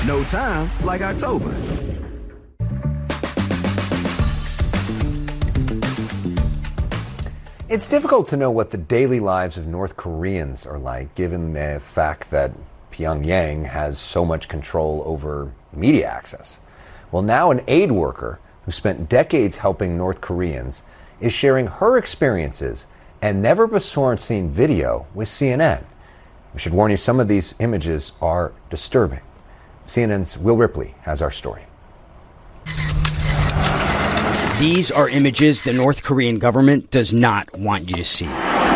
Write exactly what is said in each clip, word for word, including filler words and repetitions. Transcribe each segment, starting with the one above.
No time like October. It's difficult to know what the daily lives of North Koreans are like, given the fact that Pyongyang has so much control over media access. Well, now an aid worker who spent decades helping North Koreans is sharing her experiences and never-before-seen video with C N N. We should warn you, some of these images are disturbing. C N N's Will Ripley has our story. These are images the North Korean government does not want you to see.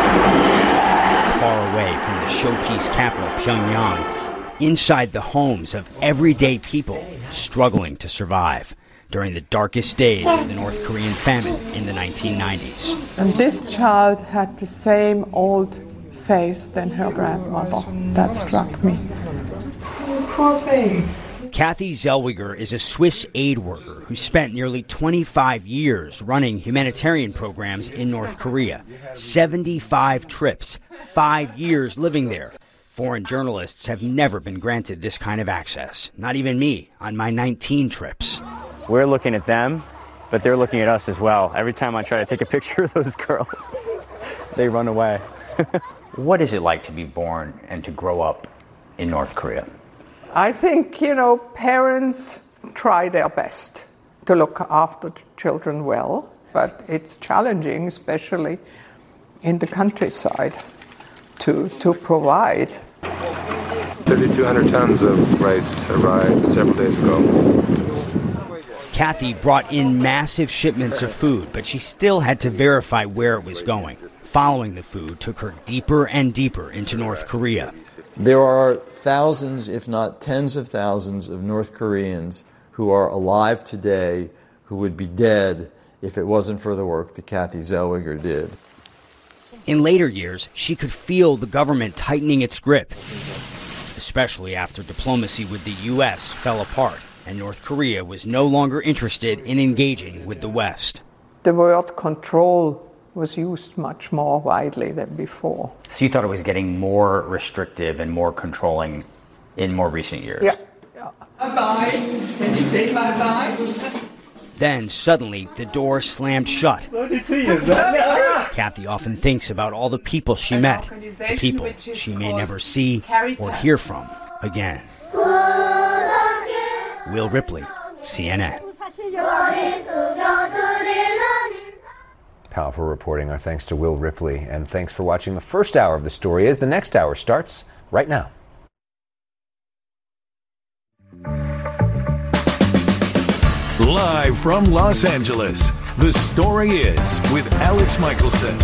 Far away from the showpiece capital, Pyongyang, inside the homes of everyday people struggling to survive during the darkest days of the North Korean famine in the nineteen nineties. And this child had the same old face than her grandmother. That struck me. Poor thing. Kathy Zellweger is a Swiss aid worker who spent nearly twenty-five years running humanitarian programs in North Korea. seventy-five trips, five years living there. Foreign journalists have never been granted this kind of access. Not even me on my nineteen trips. We're looking at them, but they're looking at us as well. Every time I try to take a picture of those girls, they run away. What is it like to be born and to grow up in North Korea? I think, you know, parents try their best to look after children well, but it's challenging, especially in the countryside, to, to provide. thirty-two hundred tons of rice arrived several days ago. Kathy brought in massive shipments of food, but she still had to verify where it was going. Following the food took her deeper and deeper into North Korea. There are thousands, if not tens of thousands, of North Koreans who are alive today who would be dead if it wasn't for the work that Kathy Zellweger did. In later years, she could feel the government tightening its grip, especially after diplomacy with the U S fell apart and North Korea was no longer interested in engaging with the West. The word control was used much more widely than before. So you thought it was getting more restrictive and more controlling in more recent years? Yeah. yeah. Bye-bye. Can you say bye-bye? Then, suddenly, the door slammed shut. Kathy often thinks about all the people she met, the people she may never see or hear from again. Will Ripley, C N N. Powerful reporting. Our thanks to Will Ripley, and thanks for watching the first hour of The Story Is. The next hour starts right now. Live from Los Angeles, The Story Is with Alex Michelson.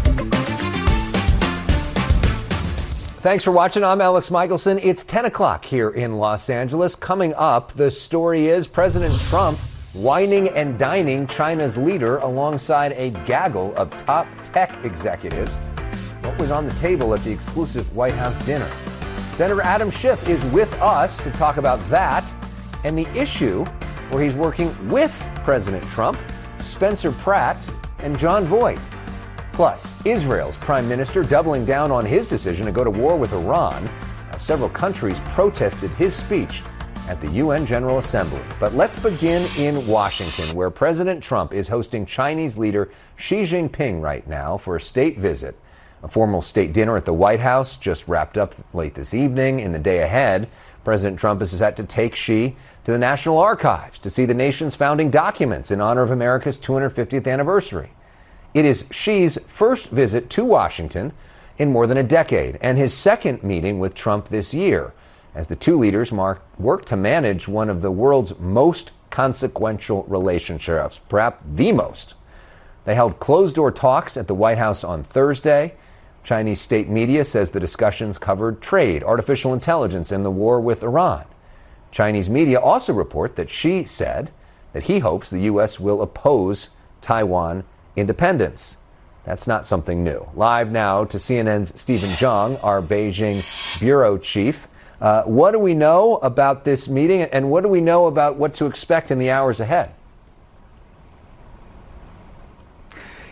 Thanks for watching. I'm Alex Michelson. It's ten o'clock here in Los Angeles. Coming up, The Story Is President Trump wining and dining China's leader alongside a gaggle of top tech executives. What was on the table at the exclusive White House dinner? Senator Adam Schiff is with us to talk about that and the issue where he's working with President Trump, Spencer Pratt, and John Voight. Plus, Israel's prime minister doubling down on his decision to go to war with Iran. Now, several countries protested his speech at the U N General Assembly. But let's begin in Washington, where President Trump is hosting Chinese leader Xi Jinping right now for a state visit. A formal state dinner at the White House just wrapped up late this evening. In the day ahead, President Trump is set to take Xi to the National Archives to see the nation's founding documents in honor of America's two hundred fiftieth anniversary. It is Xi's first visit to Washington in more than a decade, and his second meeting with Trump this year, as the two leaders mark, work to manage one of the world's most consequential relationships, perhaps the most. They held closed-door talks at the White House on Thursday. Chinese state media says the discussions covered trade, artificial intelligence, and the war with Iran. Chinese media also report that Xi said that he hopes the U S will oppose Taiwan independence. That's not something new. Live now to C N N's Stephen Zhang, our Beijing bureau chief. Uh, what do we know about this meeting, and what do we know about what to expect in the hours ahead?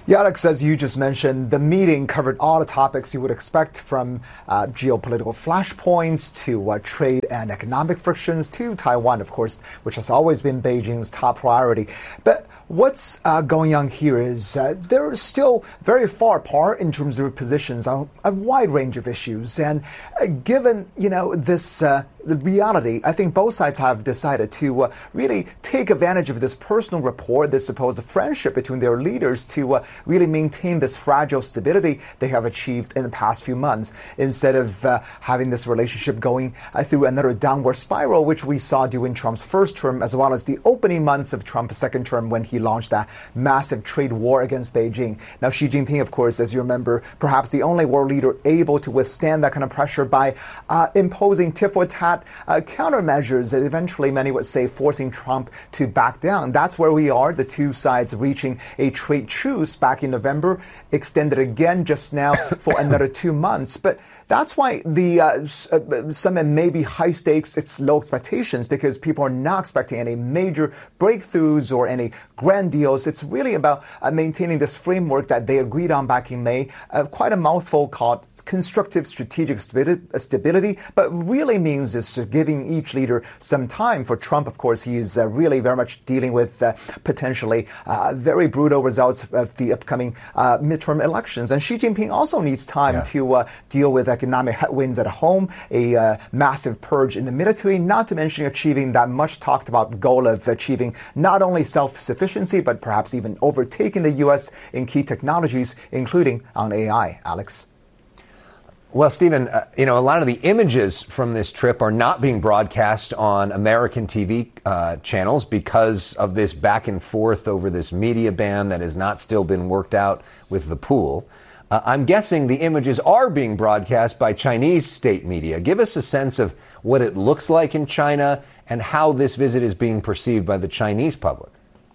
Yeah, Alex, as you just mentioned, the meeting covered all the topics you would expect, from uh, geopolitical flashpoints to uh, trade and economic frictions to Taiwan, of course, which has always been Beijing's top priority. But what's uh, going on here is uh, they're still very far apart in terms of their positions on a wide range of issues. And uh, given, you know, this uh, the reality, I think both sides have decided to uh, really take advantage of this personal rapport, this supposed friendship between their leaders, to uh, really maintain this fragile stability they have achieved in the past few months, instead of uh, having this relationship going uh, through another downward spiral, which we saw during Trump's first term, as well as the opening months of Trump's second term, when he launched that massive trade war against Beijing. Now, Xi Jinping, of course, as you remember, perhaps the only world leader able to withstand that kind of pressure by uh, imposing tit-for-tat uh, countermeasures that eventually, many would say, forcing Trump to back down. That's where we are, the two sides reaching a trade truce back in November, extended again just now for another two months. But that's why the uh, summit may be high stakes, it's low expectations, because people are not expecting any major breakthroughs or any grand deals. It's really about uh, maintaining this framework that they agreed on back in May, uh, quite a mouthful called constructive strategic stability, but really means is giving each leader some time. For Trump, of course, he is uh, really very much dealing with uh, potentially uh, very brutal results of the upcoming uh, midterm elections. And Xi Jinping also needs time yeah. to uh, deal with economic headwinds at home, a uh, massive purge in the military, not to mention achieving that much talked about goal of achieving not only self-sufficiency, but perhaps even overtaking the U S in key technologies, including on A I. Alex? Well, Stephen, uh, you know, a lot of the images from this trip are not being broadcast on American T V uh, channels because of this back and forth over this media ban that has not still been worked out with the pool. Uh, I'm guessing the images are being broadcast by Chinese state media. Give us a sense of what it looks like in China and how this visit is being perceived by the Chinese public.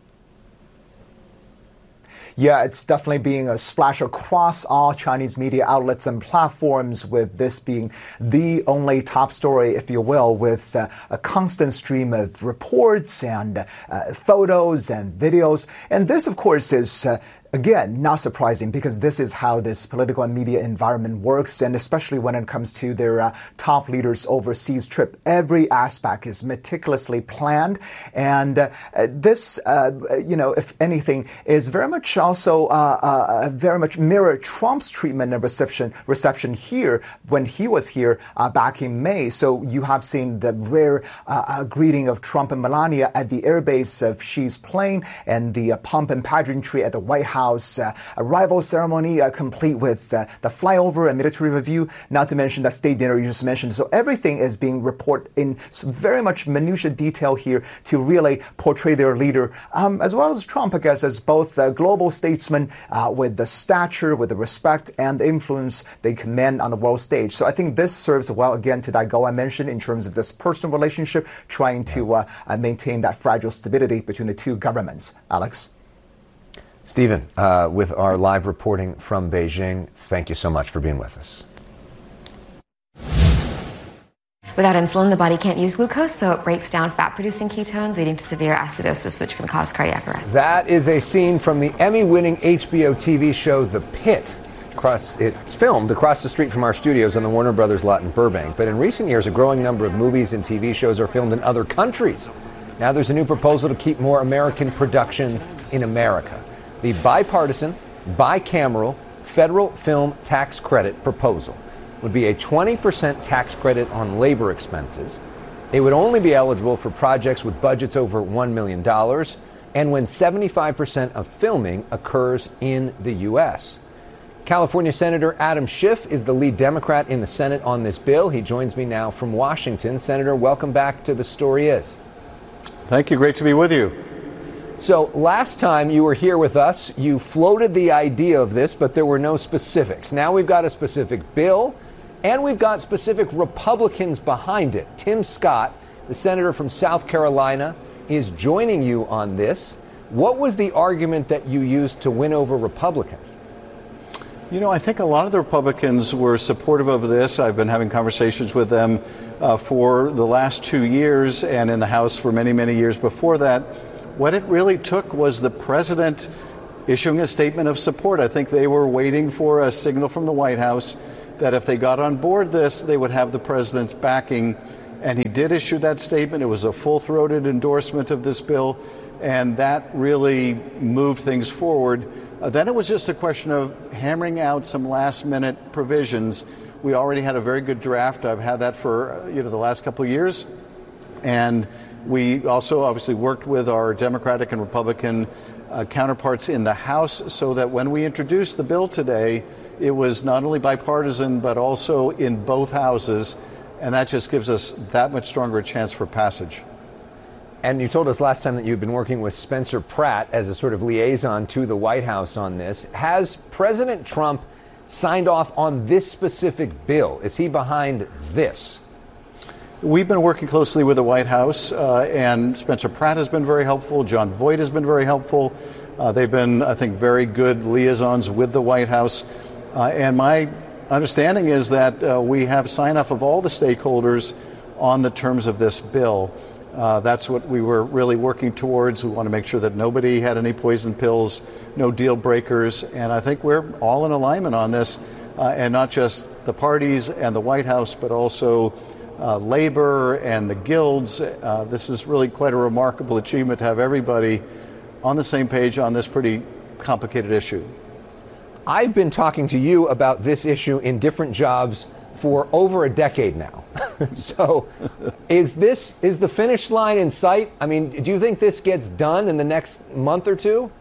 Yeah, it's definitely being a splash across all Chinese media outlets and platforms, with this being the only top story, if you will, with uh, a constant stream of reports and uh, photos and videos. And this, of course, is uh, again, not surprising, because this is how this political and media environment works, and especially when it comes to their uh, top leaders' overseas trip. Every aspect is meticulously planned, and uh, this, uh, you know, if anything, is very much also uh, uh, very much mirror Trump's treatment and reception reception here when he was here uh, back in May. So you have seen the rare uh, uh, greeting of Trump and Melania at the airbase of Xi's plane, and the uh, pomp and pageantry at the White House. House uh, arrival ceremony, uh, complete with uh, the flyover and military review, not to mention that state dinner you just mentioned. So everything is being reported in very much minutiae detail here to really portray their leader, um, as well as Trump, I guess, as both a global statesman uh, with the stature, with the respect and the influence they command on the world stage. So I think this serves well, again, to that goal I mentioned in terms of this personal relationship, trying to uh, uh, maintain that fragile stability between the two governments. Alex? Stephen, uh, with our live reporting from Beijing, thank you so much for being with us. Without insulin, the body can't use glucose, so it breaks down fat-producing ketones, leading to severe acidosis, which can cause cardiac arrest. That is a scene from the Emmy-winning H B O T V show The Pit. Across, it's filmed across the street from our studios on the Warner Brothers lot in Burbank. But in recent years, a growing number of movies and T V shows are filmed in other countries. Now there's a new proposal to keep more American productions in America. The bipartisan, bicameral federal film tax credit proposal would be a twenty percent tax credit on labor expenses. It would only be eligible for projects with budgets over one million dollars and when seventy-five percent of filming occurs in the U S. California Senator Adam Schiff is the lead Democrat in the Senate on this bill. He joins me now from Washington. Senator, welcome back to The Story Is. Thank you. Great to be with you. So last time you were here with us, you floated the idea of this, but there were no specifics. Now we've got a specific bill, and we've got specific Republicans behind it. Tim Scott, the senator from South Carolina, is joining you on this. What was the argument that you used to win over Republicans? You know, I think a lot of the Republicans were supportive of this. I've been having conversations with them uh, for the last two years and in the House for many, many years before that. What it really took was the president issuing a statement of support. I think they were waiting for a signal from the White House that if they got on board this, they would have the president's backing. And he did issue that statement. It was a full-throated endorsement of this bill, and that really moved things forward. Uh, then it was just a question of hammering out some last-minute provisions. We already had a very good draft. I've had that for uh, you know the last couple of years. And we also obviously worked with our Democratic and Republican uh, counterparts in the House so that when we introduced the bill today, it was not only bipartisan but also in both houses. And that just gives us that much stronger a chance for passage. And you told us last time that you've been working with Spencer Pratt as a sort of liaison to the White House on this. Has President Trump signed off on this specific bill? Is he behind this? We've been working closely with the White House, uh, and Spencer Pratt has been very helpful. John Voight has been very helpful. Uh, they've been, I think, very good liaisons with the White House. Uh, and my understanding is that uh, we have sign-off of all the stakeholders on the terms of this bill. Uh, that's what we were really working towards. We want to make sure that nobody had any poison pills, no deal breakers, and I think we're all in alignment on this, uh, and not just the parties and the White House, but also uh, labor and the guilds. Uh, this is really quite a remarkable achievement to have everybody on the same page on this pretty complicated issue. I've been talking to you about this issue in different jobs for over a decade now. So is this, is the finish line in sight? I mean, do you think this gets done in the next month or two?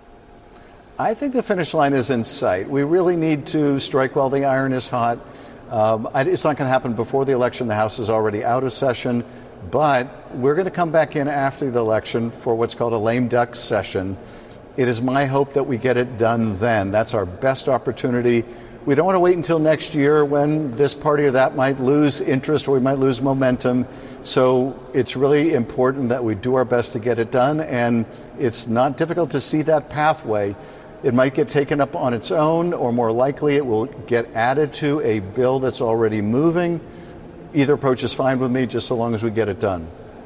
I think the finish line is in sight. We really need to strike while the iron is hot. Um, I, it's not going to happen before the election. The House is already out of session. But we're going to come back in after the election for what's called a lame duck session. It is my hope that we get it done then. That's our best opportunity. We don't want to wait until next year when this party or that might lose interest or we might lose momentum. So it's really important that we do our best to get it done. And it's not difficult to see that pathway. It might get taken up on its own, or more likely it will get added to a bill that's already moving. Either approach is fine with me, just so long as we get it done.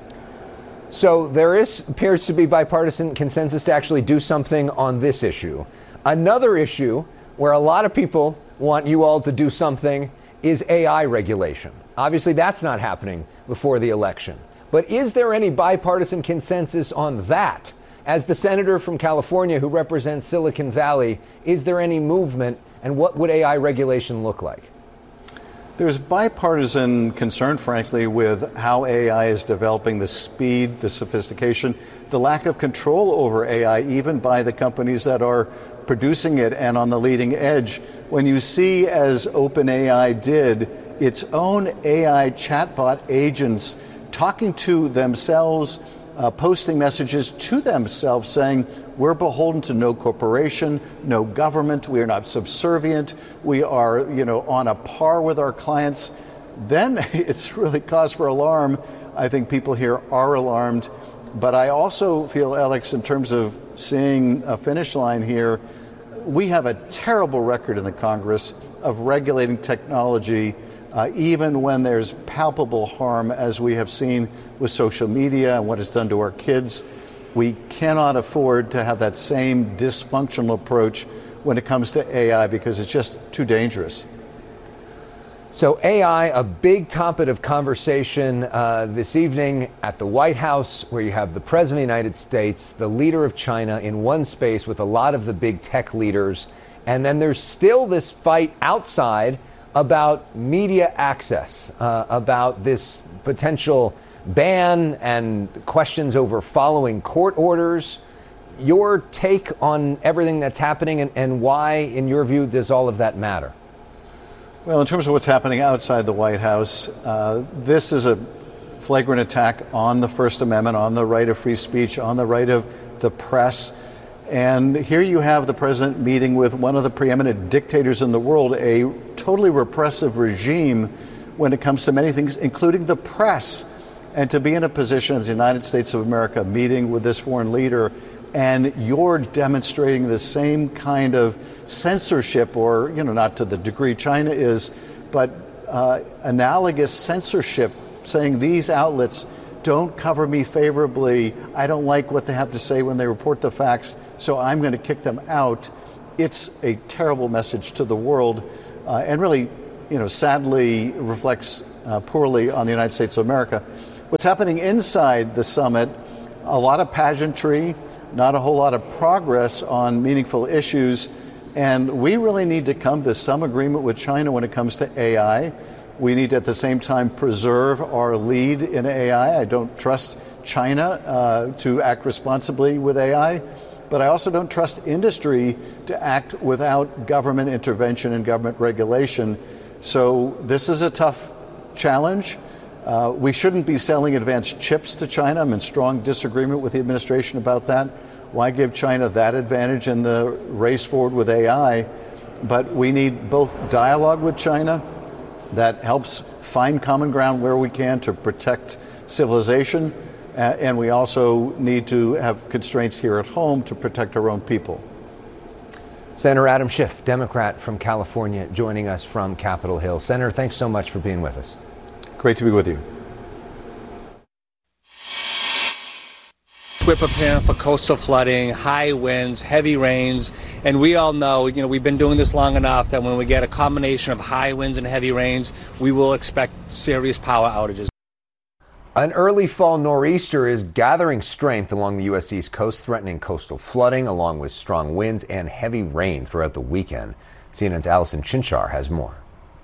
So there is appears to be bipartisan consensus to actually do something on this issue. Another issue where a lot of people want you all to do something is A I regulation. Obviously, that's not happening before the election. But is there any bipartisan consensus on that? As the senator from California who represents Silicon Valley, is there any movement, and what would A I regulation look like? There's bipartisan concern, frankly, with how A I is developing, the speed, the sophistication, the lack of control over A I, even by the companies that are producing it and on the leading edge. When you see, as OpenAI did, its own A I chatbot agents talking to themselves, uh, posting messages to themselves saying, we're beholden to no corporation, no government, we are not subservient, we are, you know, on a par with our clients, then it's really cause for alarm. I think people here are alarmed. But I also feel, Alex, in terms of seeing a finish line here, we have a terrible record in the Congress of regulating technology, uh, even when there's palpable harm, as we have seen with social media and what it's done to our kids. We cannot afford to have that same dysfunctional approach when it comes to A I, because it's just too dangerous. So A I, a big topic of conversation uh, this evening at the White House, where you have the President of the United States, the leader of China in one space with a lot of the big tech leaders. And then there's still this fight outside about media access, uh, about this potential ban and questions over following court orders. Your take on everything that's happening, and, and why, in your view, does all of that matter? Well, in terms of what's happening outside the White House, uh, this is a flagrant attack on the First Amendment, on the right of free speech, on the right of the press. And here you have the president meeting with one of the preeminent dictators in the world, a totally repressive regime when it comes to many things, including the press. And to be in a position as the United States of America meeting with this foreign leader, and you're demonstrating the same kind of censorship, or, you know, not to the degree China is, but uh, analogous censorship, saying these outlets don't cover me favorably, I don't like what they have to say when they report the facts, so I'm going to kick them out. It's a terrible message to the world, uh, and really, you know, sadly reflects uh, poorly on the United States of America. What's happening inside the summit, a lot of pageantry, not a whole lot of progress on meaningful issues, and we really need to come to some agreement with China when it comes to A I. We need to, at the same time, preserve our lead in A I. I don't trust China uh, to act responsibly with A I, but I also don't trust industry to act without government intervention and government regulation. So this is a tough challenge. Uh, we shouldn't be selling advanced chips to China. I'm in strong disagreement with the administration about that. Why give China that advantage in the race forward with A I? But we need both dialogue with China that helps find common ground where we can to protect civilization, uh, and we also need to have constraints here at home to protect our own people. Senator Adam Schiff, Democrat from California, joining us from Capitol Hill. Senator, thanks so much for being with us. Great to be with you. We're preparing for coastal flooding, high winds, heavy rains, and we all know, you know, we've been doing this long enough that when we get a combination of high winds and heavy rains, we will expect serious power outages. An early fall nor'easter is gathering strength along the U S East Coast, threatening coastal flooding, along with strong winds and heavy rain throughout the weekend. C N N's Allison Chinchar has more.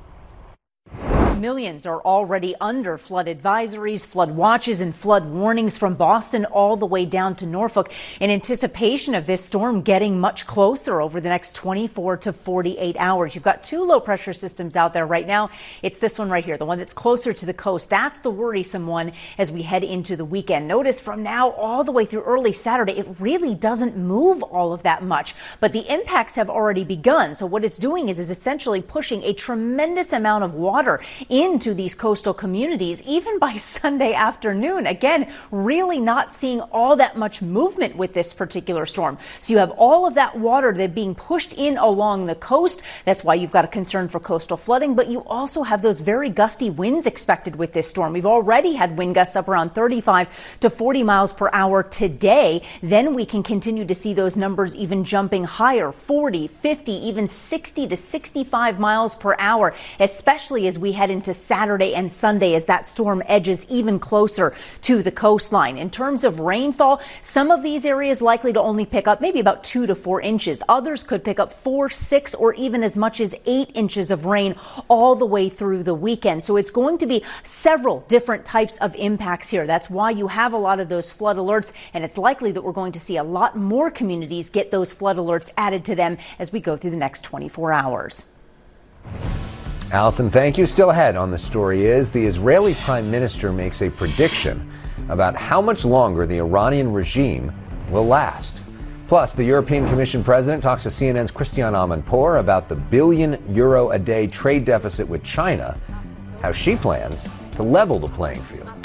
Millions are already under flood advisories, flood watches, and flood warnings from Boston all the way down to Norfolk in anticipation of this storm getting much closer over the next twenty-four to forty-eight hours. You've got two low pressure systems out there right now. It's this one right here, the one that's closer to the coast. That's the worrisome one as we head into the weekend. Notice from now all the way through early Saturday, it really doesn't move all of that much, but the impacts have already begun. So what it's doing is, is essentially pushing a tremendous amount of water into these coastal communities, even by Sunday afternoon. Again, really not seeing all that much movement with this particular storm. So you have all of that water that being pushed in along the coast. That's why you've got a concern for coastal flooding, but you also have those very gusty winds expected with this storm. We've already had wind gusts up around thirty-five to forty miles per hour today. Then we can continue to see those numbers even jumping higher, forty, fifty, even sixty to sixty-five miles per hour, especially as we head into into Saturday and Sunday as that storm edges even closer to the coastline. In terms of rainfall, some of these areas likely to only pick up maybe about two to four inches. Others could pick up four, six, or even as much as eight inches of rain all the way through the weekend. So it's going to be several different types of impacts here. That's why you have a lot of those flood alerts, and it's likely that we're going to see a lot more communities get those flood alerts added to them as we go through the next twenty-four hours. Allison, thank you. Still ahead on The Story is, the Israeli Prime Minister makes a prediction about how much longer the Iranian regime will last. Plus, the European Commission president talks to C N N's Christiane Amanpour about the billion euro a day trade deficit with China, how she plans to level the playing field.